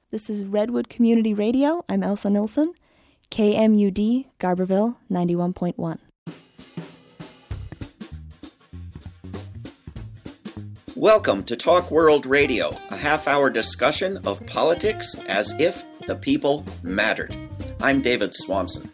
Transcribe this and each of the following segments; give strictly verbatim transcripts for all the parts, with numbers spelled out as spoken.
This is Redwood Community Radio. I'm Elsa Nilsson. K M U D, Garberville, ninety-one point one. Welcome to Talk World Radio, a half-hour discussion of politics as if the people mattered. I'm David Swanson.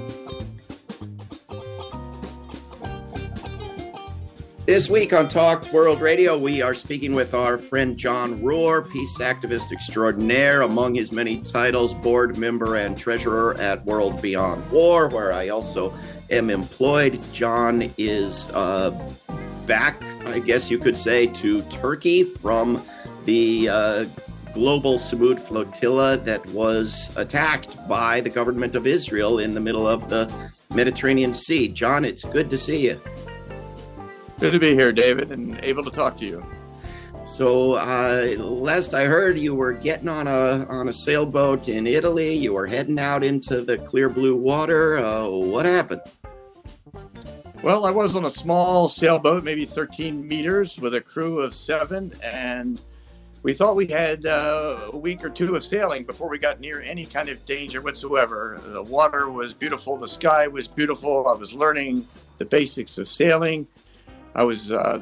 This week on Talk World Radio, we are speaking with our friend John Rohr, peace activist extraordinaire, among his many titles, board member and treasurer at World Beyond War, where I also am employed. John is uh, back, I guess you could say, to Turkey from the uh, global Samud flotilla that was attacked by the government of Israel in the middle of the Mediterranean Sea. John, it's good to see you. Good to be here, David, and able to talk to you. So, uh, last I heard, you were getting on a on a sailboat in Italy. You were heading out into the clear blue water. Uh, what happened? Well, I was on a small sailboat, maybe thirteen meters, with a crew of seven, and we thought we had uh, a week or two of sailing before we got near any kind of danger whatsoever. The water was beautiful. The sky was beautiful. I was learning the basics of sailing. I was uh,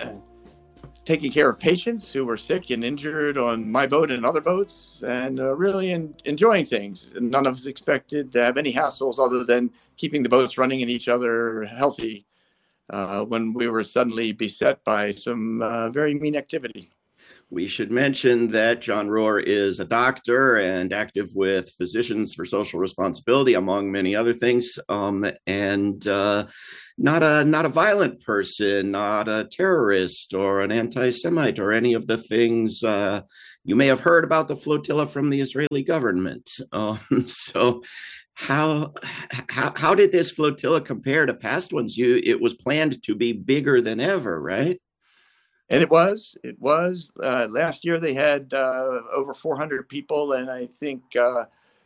taking care of patients who were sick and injured on my boat and other boats, and uh, really in, enjoying things. None of us expected to have any hassles other than keeping the boats running and each other healthy uh, when we were suddenly beset by some uh, very mean activity. We should mention that John Rohr is a doctor and active with Physicians for Social Responsibility, among many other things, um, and uh, not a not a violent person, not a terrorist or an anti-Semite or any of the things uh, you may have heard about the flotilla from the Israeli government. Um, so how, how how did this flotilla compare to past ones? You it was planned to be bigger than ever, right? And it was, it was. Uh, last year they had uh, over four hundred people, and I think uh,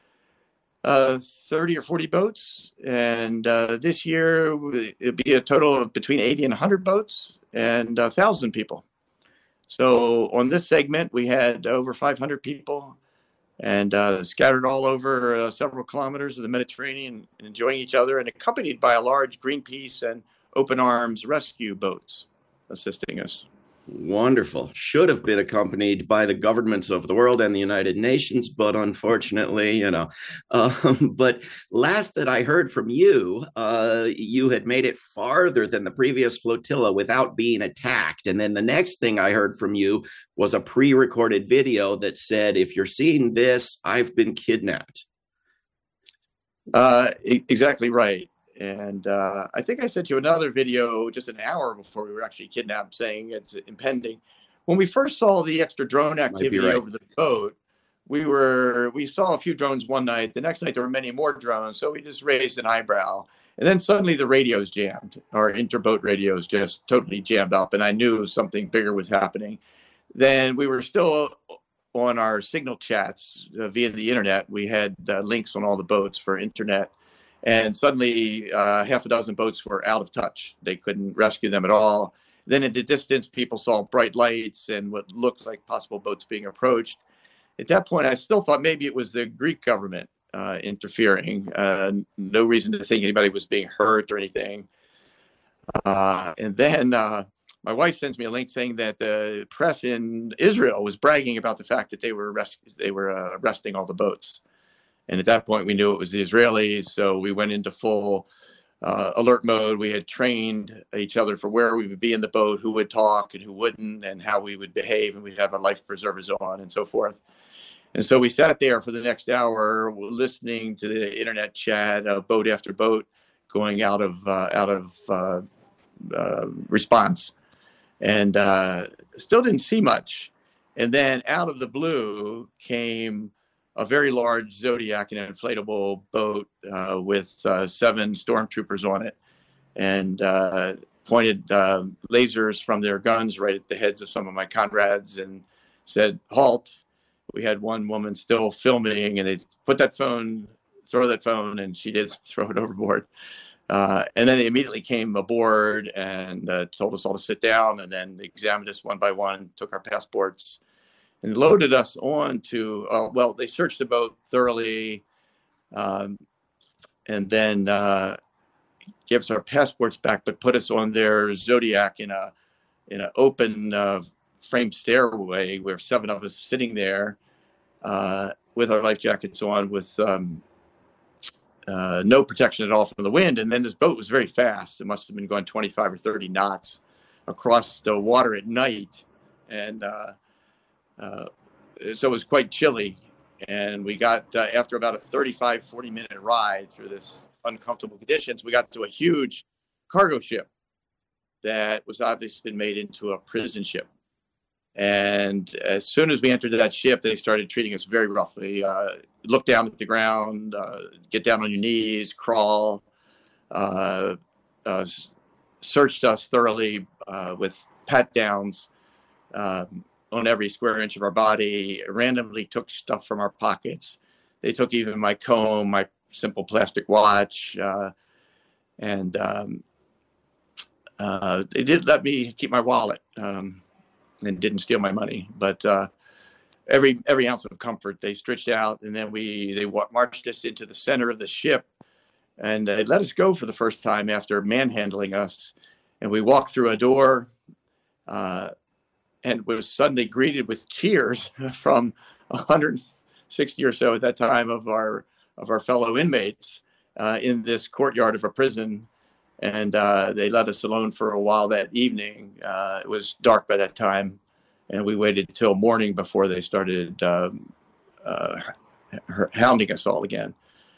uh, thirty or forty boats. And uh, this year it'll be a total of between eighty and one hundred boats and one thousand people. So on this segment, we had over five hundred people and uh, scattered all over uh, several kilometers of the Mediterranean, enjoying each other, and accompanied by a large Greenpeace and Open Arms rescue boats assisting us. Wonderful. Should have been accompanied by the governments of the world and the United Nations, but unfortunately, you know. Um, but last that I heard from you, uh, you had made it farther than the previous flotilla without being attacked. And then the next thing I heard from you was a pre-recorded video that said, if you're seeing this, I've been kidnapped. Uh, e- exactly right. And uh, I think I sent you another video just an hour before we were actually kidnapped saying it's impending. When we first saw the extra drone activity right. over the boat, we were we saw a few drones one night. The next night there were many more drones. So we just raised an eyebrow. And then suddenly the radios jammed. Our interboat radios just totally jammed up. And I knew something bigger was happening. Then we were still on our signal chats uh, via the internet. We had uh, links on all the boats for internet. And suddenly uh, half a dozen boats were out of touch. They couldn't rescue them at all. Then at the distance, people saw bright lights and what looked like possible boats being approached. At that point, I still thought maybe it was the Greek government uh, interfering. Uh, no reason to think anybody was being hurt or anything. Uh, and then uh, my wife sends me a link saying that the press in Israel was bragging about the fact that they were arrest- they were uh, arresting all the boats. And at that point, we knew it was the Israelis, so we went into full uh, alert mode. We had trained each other for where we would be in the boat, who would talk and who wouldn't, and how we would behave, and we'd have our life preservers on and so forth. And so we sat there for the next hour listening to the internet chat, uh, boat after boat, going out of uh, out of uh, uh, response, and uh, still didn't see much. And then out of the blue came a very large Zodiac, an inflatable boat uh, with uh, seven stormtroopers on it, and uh, pointed uh, lasers from their guns right at the heads of some of my comrades and said, "Halt." We had one woman still filming, and they put that phone, throw that phone, and she did throw it overboard. Uh, and then they immediately came aboard and uh, told us all to sit down, and then examined us one by one, took our passports, and loaded us on to, uh, well, they searched the boat thoroughly, um, and then uh, gave us our passports back, but put us on their Zodiac in a in an open uh, frame stairway where seven of us sitting there uh, with our life jackets on, with um, uh, no protection at all from the wind. And then this boat was very fast. It must have been going twenty-five or thirty knots across the water at night. And uh, uh, so it was quite chilly. And we got, uh, after about a thirty-five, forty minute ride through this uncomfortable conditions, we got to a huge cargo ship that was obviously been made into a prison ship. And as soon as we entered that ship, they started treating us very roughly. Uh, look down at the ground, uh, get down on your knees, crawl, uh, uh, searched us thoroughly uh, with pat downs um, on every square inch of our body, randomly took stuff from our pockets. They took even my comb, my simple plastic watch, uh, and um, uh, they did let me keep my wallet. Um, and didn't steal my money, but uh, every every ounce of comfort they stretched out, and then we they marched us into the center of the ship, and they let us go for the first time after manhandling us, and we walked through a door, uh, and was suddenly greeted with cheers from one hundred sixty or so at that time of our of our fellow inmates uh, in this courtyard of a prison. And uh, they let us alone for a while that evening. Uh, it was dark by that time, and we waited till morning before they started um, uh, hounding us all again.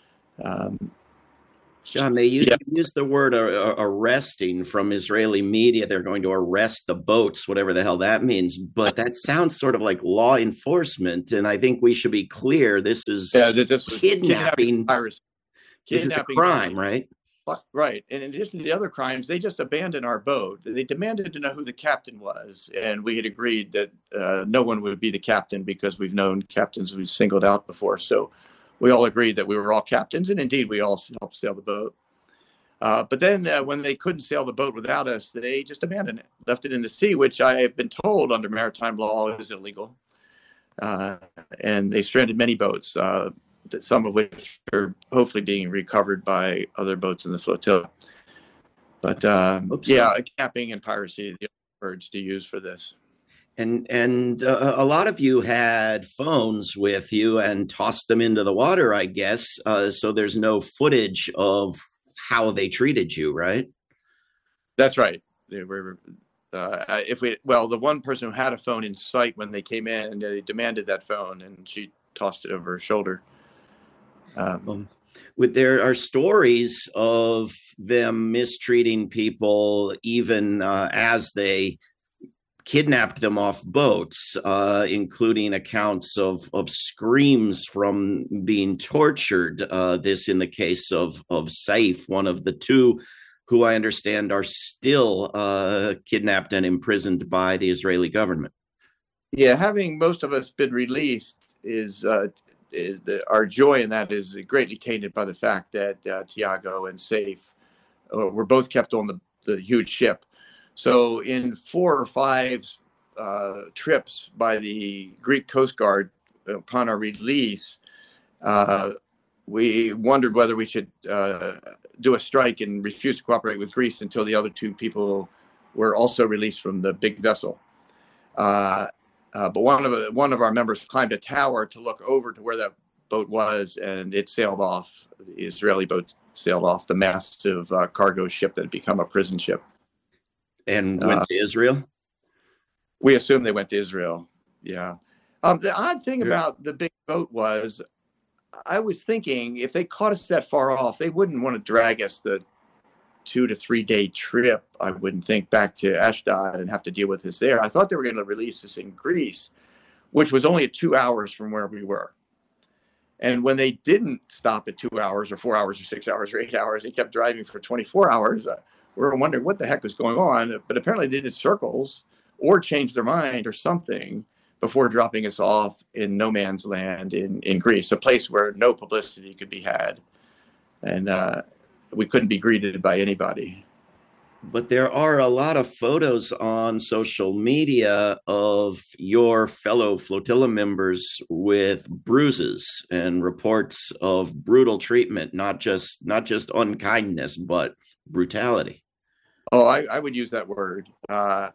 Um, John, they use, yeah. use the word uh, arresting from Israeli media. They're going to arrest the boats, whatever the hell that means. But that sounds sort of like law enforcement, and I think we should be clear. This is yeah, this was kidnapping. kidnapping, piracy. This Kidnapping is a crime, right? Right. And in addition to the other crimes, they just abandoned our boat. They demanded to know who the captain was. And we had agreed that uh, no one would be the captain because we've known captains we've singled out before. So we all agreed that we were all captains. And indeed, we all helped sail the boat. Uh, but then uh, when they couldn't sail the boat without us, they just abandoned it, left it in the sea, which I have been told under maritime law is illegal. Uh, and they stranded many boats. Uh, that some of which are hopefully being recovered by other boats in the flotilla. But um, so. yeah, kidnapping and piracy are the words to use for this. And and uh, a lot of you had phones with you and tossed them into the water, I guess. Uh, so there's no footage of how they treated you, right? That's right. They were. Uh, if we well, the one person who had a phone in sight when they came in, they demanded that phone, and she tossed it over her shoulder. Um, um, with, there are stories of them mistreating people even uh, as they kidnapped them off boats, uh, including accounts of, of screams from being tortured. Uh, this in the case of, of Saif, one of the two who I understand are still uh, kidnapped and imprisoned by the Israeli government. Yeah, having most of us been released is... Uh, is the, our joy in that is greatly tainted by the fact that uh, Tiago and Saif uh, were both kept on the, the huge ship. So in four or five uh, trips by the Greek Coast Guard upon our release, uh, we wondered whether we should uh, do a strike and refuse to cooperate with Greece until the other two people were also released from the big vessel. Uh, Uh, but one of the, one of our members climbed a tower to look over to where that boat was, and it sailed off. The Israeli boat sailed off the massive uh, cargo ship that had become a prison ship. And went uh, to Israel? We assume they went to Israel, yeah. Um, the odd thing yeah. about the big boat was, I was thinking if they caught us that far off, they wouldn't want to drag us the two to three day trip, I wouldn't think, back to Ashdod and have to deal with this there. I thought they were going to release us in Greece, which was only two hours from where we were. And when they didn't stop at two hours or four hours or six hours or eight hours, they kept driving for twenty-four hours. Uh, we were wondering what the heck was going on, but apparently they did circles or changed their mind or something before dropping us off in no man's land in, in Greece, a place where no publicity could be had. And, uh, we couldn't be greeted by anybody. But there are a lot of photos on social media of your fellow flotilla members with bruises and reports of brutal treatment, not just not just unkindness, but brutality. Oh, I, I would use that word. Uh,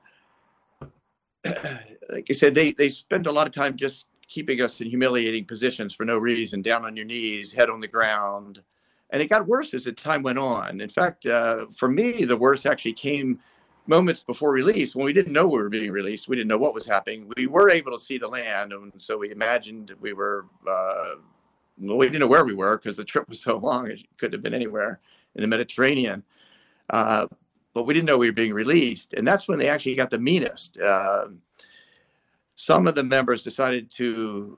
like I said, they, they spent a lot of time just keeping us in humiliating positions for no reason, down on your knees, head on the ground. And it got worse as the time went on. In fact, uh, for me, the worst actually came moments before release, when we didn't know we were being released. We didn't know what was happening. We were able to see the land, and so we imagined we were, uh, well, we didn't know where we were because the trip was so long. It could have been anywhere in the Mediterranean. Uh, but we didn't know we were being released. And that's when they actually got the meanest. Uh, some of the members decided to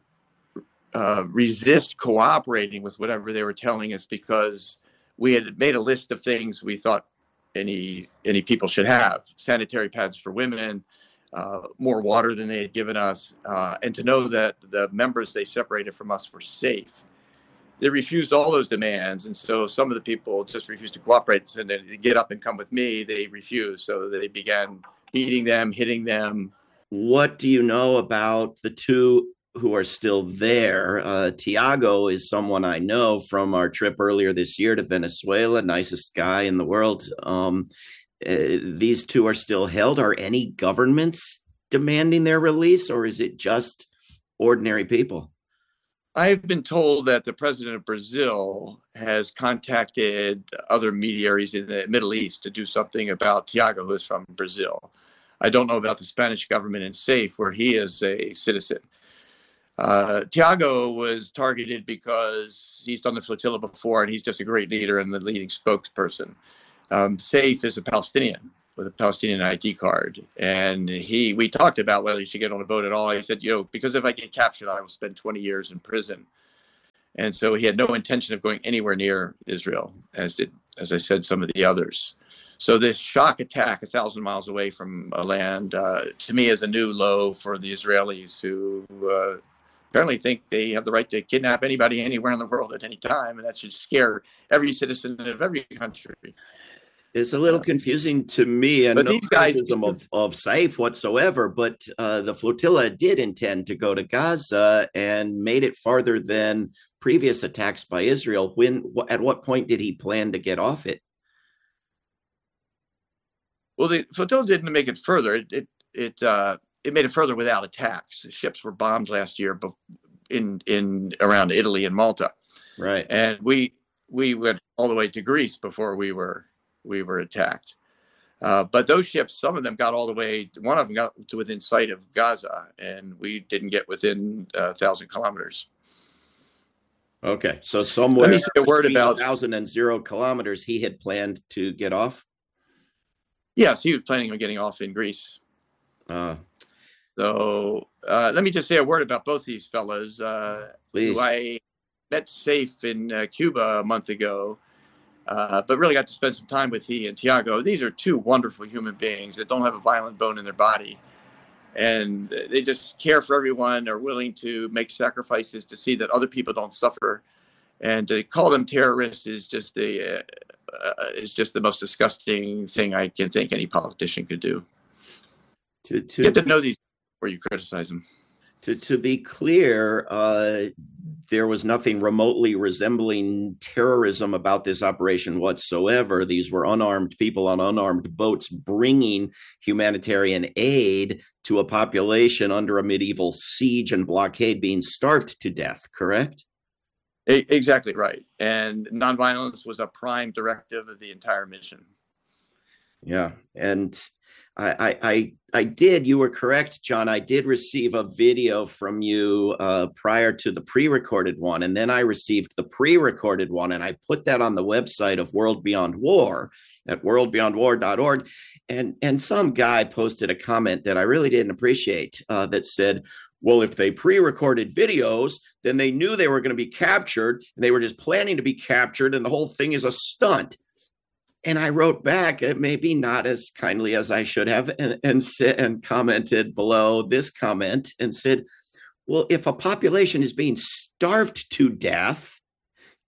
Uh, resist cooperating with whatever they were telling us, because we had made a list of things we thought any any people should have: sanitary pads for women, uh, more water than they had given us, uh, and to know that the members they separated from us were safe. They refused all those demands, and so some of the people just refused to cooperate. And they get up and come with me. They refused, so they began beating them, hitting them. What do you know about the two who are still there? Uh, Tiago is someone I know from our trip earlier this year to Venezuela, nicest guy in the world. Um, uh, these two are still held. Are any governments demanding their release, or is it just ordinary people? I've been told that the president of Brazil has contacted other mediaries in the Middle East to do something about Tiago, who is from Brazil. I don't know about the Spanish government in SAFE, where he is a citizen. Uh, Tiago was targeted because he's done the flotilla before, and he's just a great leader and the leading spokesperson. Um, Saif is a Palestinian with a Palestinian I D card, and he we talked about whether he should get on a boat at all. He said, "Yo, because if I get captured, I will spend twenty years in prison." And so he had no intention of going anywhere near Israel, as did, as I said, some of the others. So this shock attack a thousand miles away from a land, uh, to me, is a new low for the Israelis, who uh, apparently think they have the right to kidnap anybody anywhere in the world at any time, and that should scare every citizen of every country. It's a little confusing to me, and but no these guys, criticism of, of Saif whatsoever, but uh, the flotilla did intend to go to Gaza and made it farther than previous attacks by Israel. When, at what point did he plan to get off it? Well, the flotilla didn't make it further. It it it, uh, it made it further without attacks. The ships were bombed last year in in around Italy and Malta, right? And we we went all the way to Greece before we were we were attacked. Uh, but those ships, some of them got all the way. One of them got to within sight of Gaza, and we didn't get within a thousand kilometers. Okay, so somewhere Let me say a word about one thousand and zero kilometers, he had planned to get off. Yes, he was planning on getting off in Greece. Uh, so uh, let me just say a word about both these fellas. Uh, Please. Who I met safe in uh, Cuba a month ago, uh, but really got to spend some time with he and Tiago. These are two wonderful human beings that don't have a violent bone in their body. And they just care for everyone, are willing to make sacrifices to see that other people don't suffer. And to call them terrorists is just the uh, uh, is just the most disgusting thing I can think any politician could do. To, to get to know these before you criticize them. To to be clear, uh, there was nothing remotely resembling terrorism about this operation whatsoever. These were unarmed people on unarmed boats bringing humanitarian aid to a population under a medieval siege and blockade, being starved to death, correct? Exactly right. And nonviolence was a prime directive of the entire mission. Yeah. And I, I, I, I did, you were correct, John. I did receive a video from you uh, prior to the pre-recorded one. And then I received the pre-recorded one, and I put that on the website of World Beyond War at world beyond war dot org. And, and some guy posted a comment that I really didn't appreciate uh, that said, well, if they pre-recorded videos, then they knew they were going to be captured, and they were just planning to be captured, and the whole thing is a stunt. And I wrote back, maybe not as kindly as I should have, and and, and commented below this comment and said, well, if a population is being starved to death,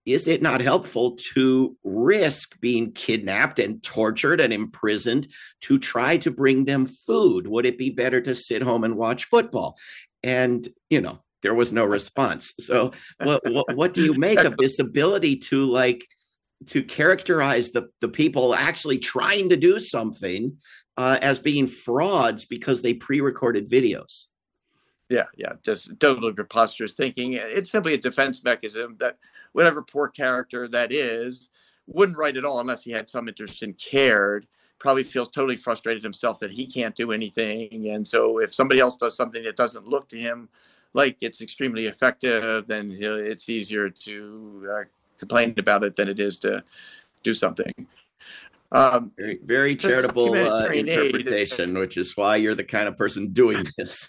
is it not helpful to risk being kidnapped and tortured and imprisoned to try to bring them food? Would it be better to sit home and watch football? And, you know, there was no response. So what, what, what do you make of this ability to like, to characterize the, the people actually trying to do something uh, as being frauds because they pre-recorded videos? Yeah, yeah, just totally preposterous thinking. It's simply a defense mechanism that whatever poor character that is wouldn't write at all unless he had some interest and cared. Probably feels totally frustrated himself that he can't do anything. And so if somebody else does something that doesn't look to him like it's extremely effective, then it's easier to uh, complain about it than it is to do something. Um, very, very charitable uh, interpretation, aid, which is why you're the kind of person doing this.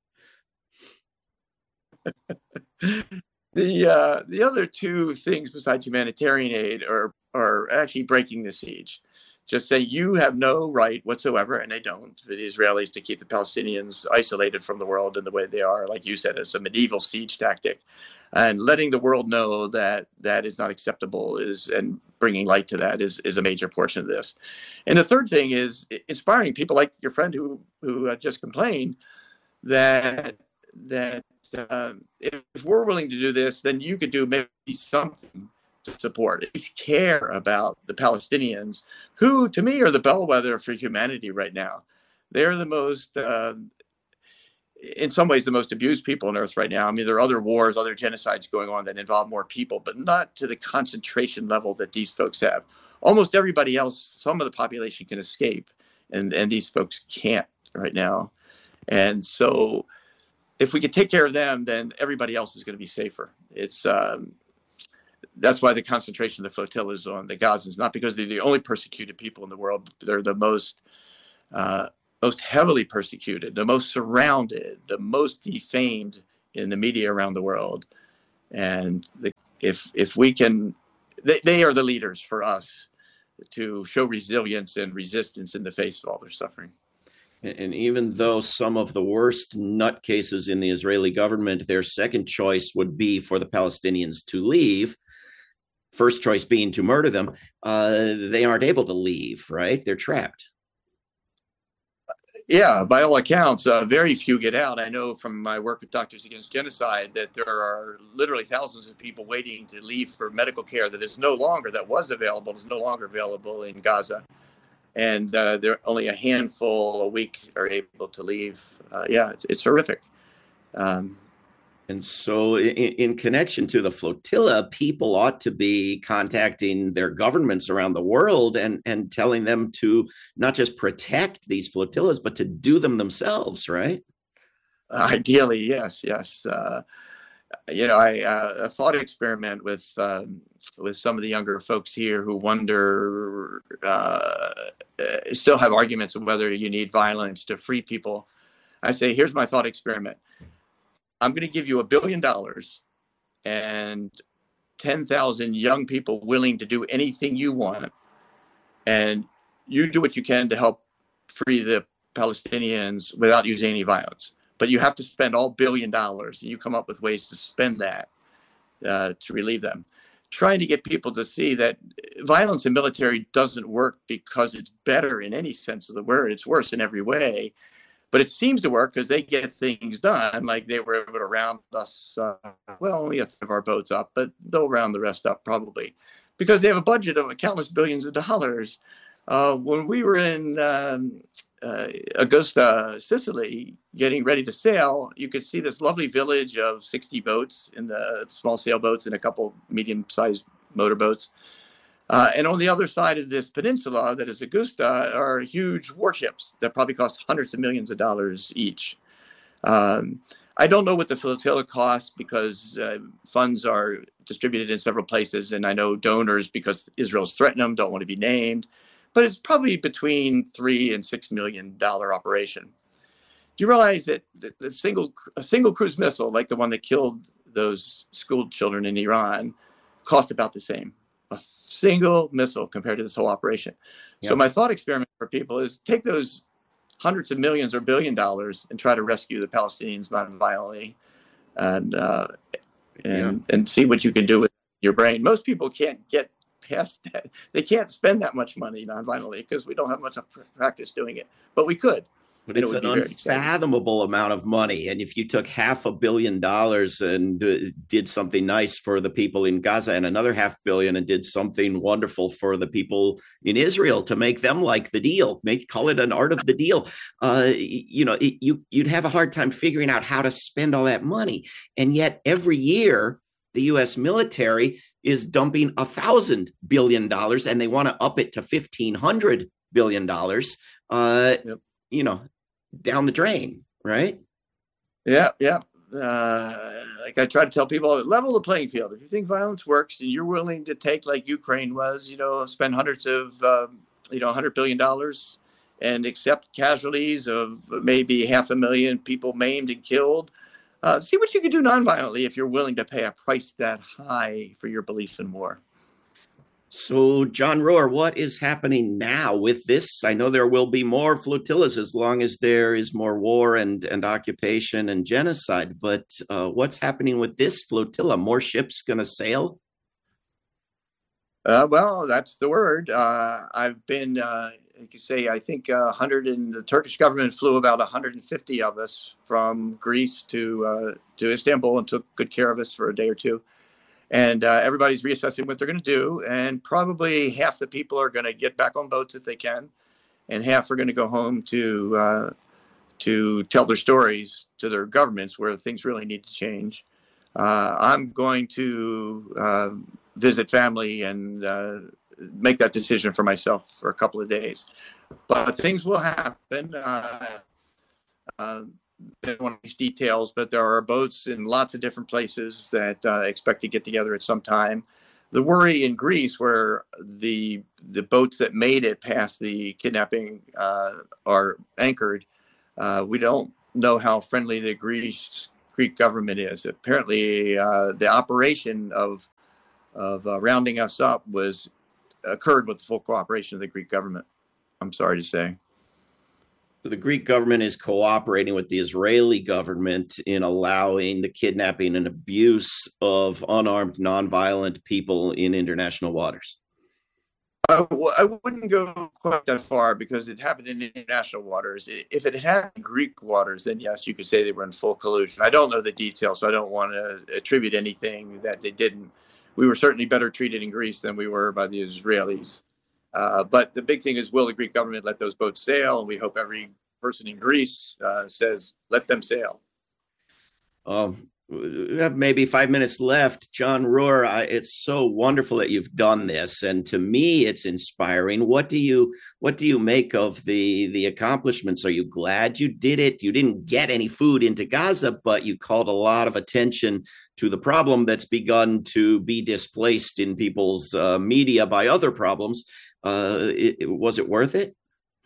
the uh, the other two things besides humanitarian aid are are actually breaking the siege. Just say you have no right whatsoever, and they don't, for the Israelis to keep the Palestinians isolated from the world in the way they are, like you said, as a medieval siege tactic. And letting the world know that that is not acceptable is, and bringing light to that is, is a major portion of this. And the third thing is inspiring people like your friend who who uh, just complained that that uh, if we're willing to do this, then you could do maybe something to support, at least care about the Palestinians, who to me are the bellwether for humanity right now. They're the most, uh, in some ways, the most abused people on earth right now. I mean, there are other wars, other genocides going on that involve more people, but not to the concentration level that these folks have. Almost everybody else, some of the population can escape, and, and these folks can't right now. And so if we could take care of them, then everybody else is going to be safer. It's um, that's why the concentration of the flotilla is on the Gazans, not because they're the only persecuted people in the world. They're the most uh, most heavily persecuted, the most surrounded, the most defamed in the media around the world. And the, if if we can, they, they are the leaders for us to show resilience and resistance in the face of all their suffering. And even though some of the worst nutcases in the Israeli government, their second choice would be for the Palestinians to leave, first choice being to murder them, uh, they aren't able to leave, right? They're trapped. Yeah, by all accounts, uh, very few get out. I know from my work with Doctors Against Genocide that there are literally thousands of people waiting to leave for medical care that is no longer, that was available, is no longer available in Gaza. And uh, there only a handful a week are able to leave. Uh, yeah, it's, it's horrific. Um, and so in, in connection to the flotilla, people ought to be contacting their governments around the world and, and telling them to not just protect these flotillas, but to do them themselves, right? Ideally, yes, yes. Uh, you know, I uh, a thought experiment with um, with some of the younger folks here who wonder, uh, still have arguments of whether you need violence to free people. I say, here's my thought experiment. I'm going to give you a billion dollars and ten thousand young people willing to do anything you want. And you do what you can to help free the Palestinians without using any violence. But you have to spend all billion dollars, and you come up with ways to spend that uh, to relieve them. Trying to get people to see that violence in military doesn't work because it's better in any sense of the word. It's worse in every way. But it seems to work because they get things done, like they were able to round us, uh, well, only a third of our boats up, but they'll round the rest up probably, because they have a budget of countless billions of dollars. Uh, when we were in um, uh, Augusta, Sicily, getting ready to sail, you could see this lovely village of sixty boats in the small sailboats and a couple medium-sized motorboats. Uh, and on the other side of this peninsula, that is Augusta, are huge warships that probably cost hundreds of millions of dollars each. Um, I don't know what the flotilla costs because uh, funds are distributed in several places, and I know donors, because Israel's threatened them, don't want to be named. But it's probably between three and six million dollar operation. Do you realize that the, the single a single cruise missile, like the one that killed those school children in Iran, cost about the same? A single missile compared to this whole operation. Yep. So my thought experiment for people is take those hundreds of millions or billion dollars and try to rescue the Palestinians non-violently, and uh, and yeah. and see what you can do with it. your brain. Most people can't get past that. They can't spend that much money nonviolently because we don't have much practice doing it, but we could. But it's an unfathomable amount of money. And if you took half a billion dollars and uh, did something nice for the people in Gaza and another half billion and did something wonderful for the people in Israel to make them like the deal, make call it an art of the deal, uh, you know, it, you, you'd have a hard time figuring out how to spend all that money. And yet every year, the U S military is dumping a thousand billion dollars and they want to up it to fifteen hundred billion dollars. Uh, yep. You know, down the drain, right? Yeah, yeah. Uh, like I try to tell people, level the playing field. If you think violence works and you're willing to take, like Ukraine was, you know, spend hundreds of, um, you know, one hundred billion dollars and accept casualties of maybe half a million people maimed and killed, uh, see what you can do nonviolently if you're willing to pay a price that high for your beliefs in war. So, John Rohr, what is happening now with this? I know there will be more flotillas as long as there is more war and, and occupation and genocide. But uh, what's happening with this flotilla? More ships going to sail? Uh, well, that's the word. Uh, I've been, uh, like you say, I think uh, one hundred, and the Turkish government flew about one hundred fifty of us from Greece to uh, to Istanbul and took good care of us for a day or two. And uh, everybody's reassessing what they're going to do. And probably half the people are going to get back on boats if they can. And half are going to go home to uh, to tell their stories to their governments where things really need to change. Uh, I'm going to uh, visit family and uh, make that decision for myself for a couple of days. But things will happen. Uh, uh, I don't want these details, but there are boats in lots of different places that uh, expect to get together at some time. The worry in Greece, where the the boats that made it past the kidnapping uh, are anchored, uh, we don't know how friendly the Greece Greek government is. Apparently, uh, the operation of of uh, rounding us up was occurred with the full cooperation of the Greek government. I'm sorry to say. So the Greek government is cooperating with the Israeli government in allowing the kidnapping and abuse of unarmed, nonviolent people in international waters. Uh, well, I wouldn't go quite that far because it happened in international waters. If it had Greek waters, then yes, you could say they were in full collusion. I don't know the details, so I don't want to attribute anything that they didn't. We were certainly better treated in Greece than we were by the Israelis. Uh, but the big thing is, will the Greek government let those boats sail? And we hope every person in Greece uh, says, let them sail. Um, we have maybe five minutes left. John Rohr, I, it's so wonderful that you've done this. And to me, it's inspiring. What do you what do you make of the, the accomplishments? Are you glad you did it? You didn't get any food into Gaza, but you called a lot of attention to the problem that's begun to be displaced in people's uh, media by other problems. Uh, it, it, was it worth it?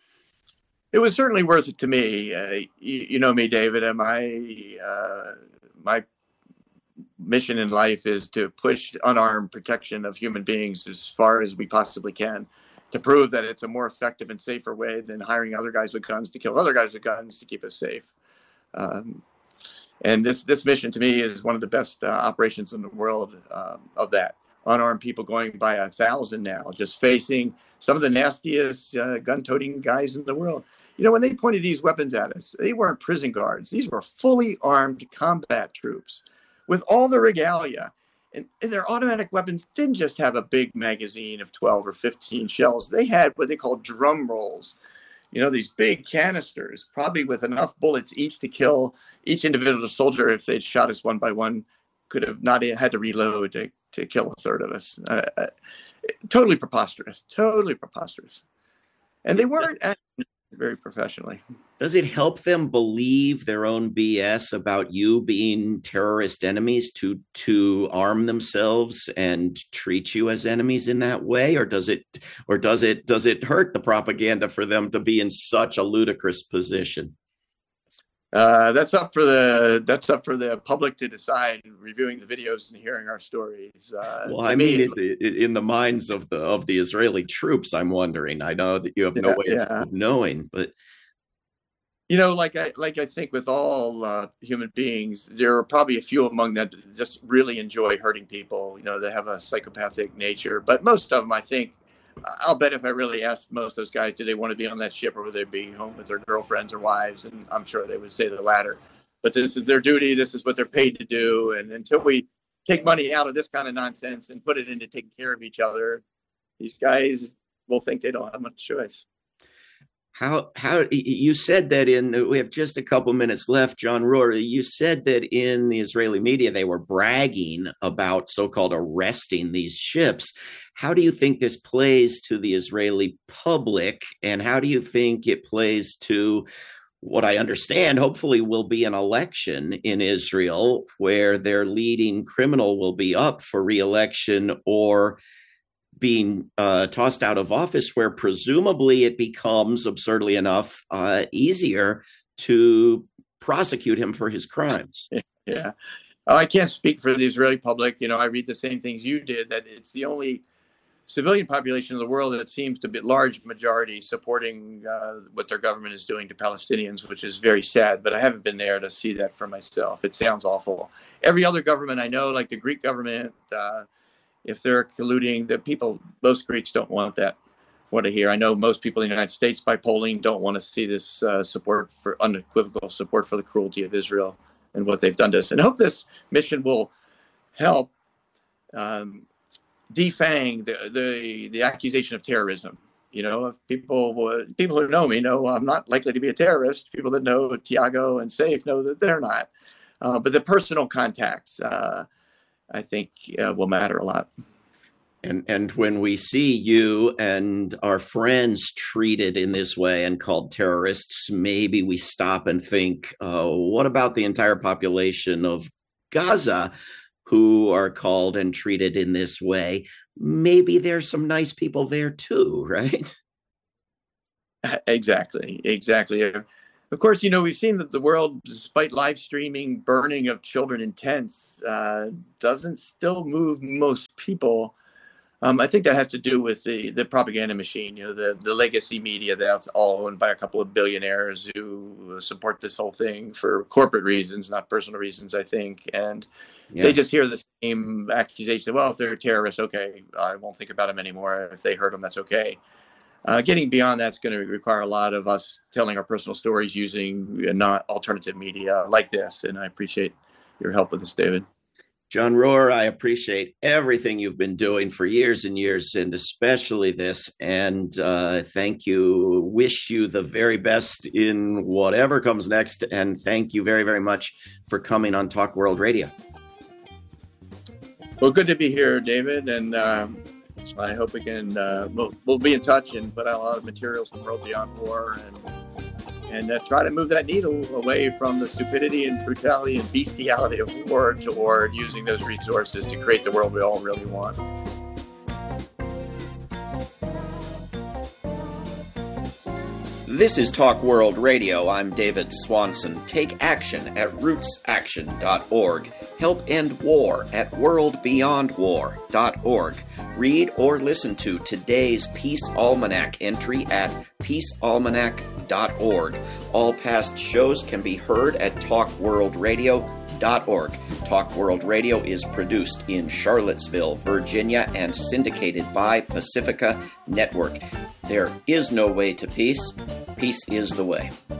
It was certainly worth it to me. Uh, you, you know me, David, and my uh, my mission in life is to push unarmed protection of human beings as far as we possibly can, to prove that it's a more effective and safer way than hiring other guys with guns to kill other guys with guns to keep us safe. Um, and this this mission to me is one of the best uh, operations in the world uh, of that. Unarmed people going by a thousand now, just facing some of the nastiest uh, gun-toting guys in the world. You know, when they pointed these weapons at us, they weren't prison guards. These were fully armed combat troops with all the regalia. And, and their automatic weapons didn't just have a big magazine of twelve or fifteen shells. They had what they called drum rolls. You know, these big canisters, probably with enough bullets each to kill each individual soldier. If they'd shot us one by one, could have not had to reload to, to kill a third of us. Uh, uh, totally preposterous, totally preposterous. And they weren't acting very professionally. Does it help them believe their own B S about you being terrorist enemies to to arm themselves and treat you as enemies in that way? Or does it or does it does it hurt the propaganda for them to be in such a ludicrous position? Uh, that's up for the that's up for the public to decide, reviewing the videos and hearing our stories. Uh, well, I mean, it, it, in the minds of the of the Israeli troops, I'm wondering. I know that you have no yeah, way yeah. of knowing, but You know, like I like I think with all uh, human beings, there are probably a few among them that just really enjoy hurting people. You know, they have a psychopathic nature. But most of them, I think, I'll bet if I really asked most of those guys, do they want to be on that ship or would they be home with their girlfriends or wives? And I'm sure they would say the latter. But this is their duty. This is what they're paid to do. And until we take money out of this kind of nonsense and put it into taking care of each other, these guys will think they don't have much choice. How, how you said that in, we have just a couple minutes left, John Rohr, you said that in the Israeli media, they were bragging about so-called arresting these ships. How do you think this plays to the Israeli public? And how do you think it plays to what I understand, hopefully will be an election in Israel where their leading criminal will be up for re-election or being uh, tossed out of office, where presumably it becomes, absurdly enough, uh, easier to prosecute him for his crimes. Yeah. Oh, I can't speak for the Israeli public. You know, I read the same things you did, that it's the only civilian population in the world that seems to be large majority supporting uh, what their government is doing to Palestinians, which is very sad. But I haven't been there to see that for myself. It sounds awful. Every other government I know, like the Greek government, uh, if they're colluding, the people, most Greeks don't want that, want to hear. I know most people in the United States, by polling, don't want to see this uh, support for unequivocal support for the cruelty of Israel and what they've done to us. And I hope this mission will help um, defang the, the the accusation of terrorism. You know, if people people who know me know I'm not likely to be a terrorist. People that know Tiago and Saif know that they're not. Uh, but the personal contacts, uh, I think, uh, will matter a lot. And and when we see you and our friends treated in this way and called terrorists, maybe we stop and think, uh, what about the entire population of Gaza who are called and treated in this way? Maybe there's some nice people there too, right? Exactly, exactly. Of course, you know, we've seen that the world, despite live streaming burning of children in tents, uh, doesn't still move most people. Um, I think that has to do with the, the propaganda machine, you know, the, the legacy media that's all owned by a couple of billionaires who support this whole thing for corporate reasons, not personal reasons, I think. And yeah. They just hear the same accusation. Well, if they're terrorists, okay, I won't think about them anymore. If they hurt them, that's okay. Uh, getting beyond that's going to require a lot of us telling our personal stories using not alternative media like this. And I appreciate your help with this, David. John Rohr, I appreciate everything you've been doing for years and years, and especially this. And uh, thank you. Wish you the very best in whatever comes next. And thank you very, very much for coming on Talk World Radio. Well, good to be here, David. And uh, I hope we can, uh, we'll, we'll be in touch and put out a lot of materials from World Beyond War and and uh, try to move that needle away from the stupidity and brutality and bestiality of war toward using those resources to create the world we all really want. This is Talk World Radio. I'm David Swanson. Take action at roots action dot org. Help end war at world beyond war dot org. Read or listen to today's Peace Almanac entry at peace almanac dot org. All past shows can be heard at talk world radio dot org. Talk World Radio is produced in Charlottesville, Virginia, and syndicated by Pacifica Network. There is no way to peace. Peace is the way.